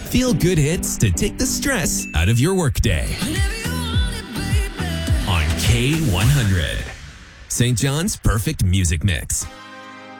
Feel good hits to take the stress out of your workday. On K100. St. John's Perfect Music Mix.